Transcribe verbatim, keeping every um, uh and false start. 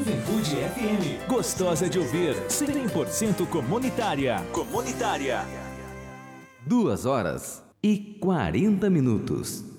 Juventude F M. Gostosa de ouvir, cem por cento comunitária. Comunitária. Duas horas e quarenta minutos.